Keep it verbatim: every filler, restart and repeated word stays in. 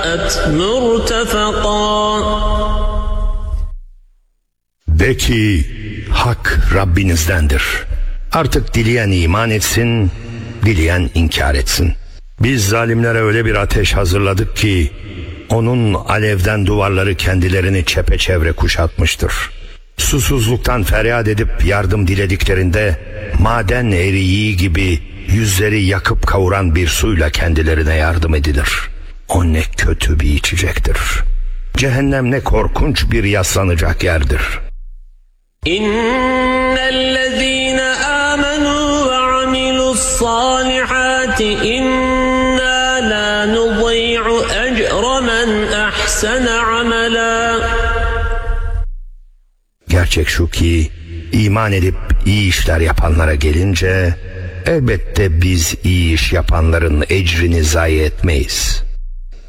De ki hak Rabbinizdendir. Artık dileyen iman etsin, dileyen inkar etsin. Biz zalimlere öyle bir ateş hazırladık ki onun alevden duvarları kendilerini çepeçevre kuşatmıştır. Susuzluktan feryat edip yardım dilediklerinde maden eriği gibi yüzleri yakıp kavuran bir suyla kendilerine yardım edilir. O ne kötü bir içecektir. Cehennem ne korkunç bir yaslanacak yerdir. İnnellezîne âmenû ve amilussâlihâti innâ lâ nudî'u ecre men ahsene amelâ. Gerçek şu ki iman edip iyi işler yapanlara gelince elbette biz iyi iş yapanların ecrini zayi etmeyiz.